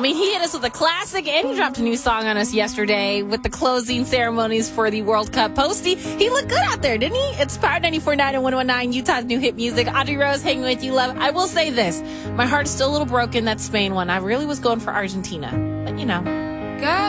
mean, he hit us with a classic, and he dropped a new song on us yesterday with the closing ceremonies for the World Cup. Posty, he looked good out there, didn't he? It's Power 94.9 and 101.9, Utah's new hit music. Audrey Rose, hanging with you, love. I will say this. My heart's still a little broken, that Spain one. I really was going for Argentina, but you know. Got